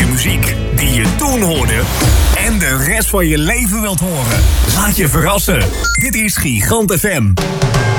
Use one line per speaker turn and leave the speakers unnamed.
De muziek die je toen hoorde en de rest van je leven wilt horen. Laat je verrassen. Dit is Gigant FM.